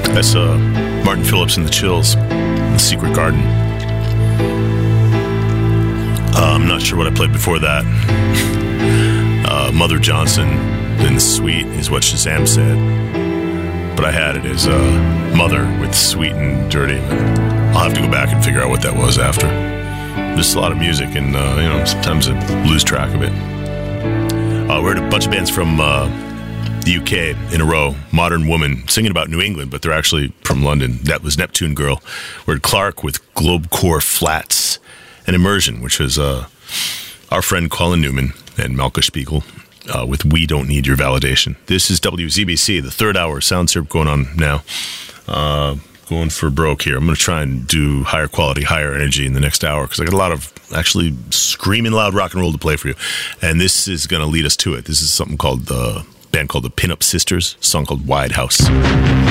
That's Martin Phillips and the Chills, The Secret Garden. I'm not sure what I played before that. Mother Johnson and Sweet is what Shazam said. But I had it as Mother with Sweet and Dirty. I'll have to go back and figure out what that was after. There's a lot of music, and sometimes I lose track of it. We heard a bunch of bands from the UK in a row. Modern Woman singing about New England, but they're actually from London. That was Neptune Girl. We heard Clark with Globecore Flats, and Immersion, which was our friend Colin Newman and Malka Spiegel with We Don't Need Your Validation. This is WZBC, the third hour sound syrup going on now. Going for broke here. I'm going to try and do higher quality, higher energy in the next hour because I got a lot of actually screaming loud rock and roll to play for you. And this is going to lead us to it. This is something called the band called the Pinup Sisters, a song called Wide House.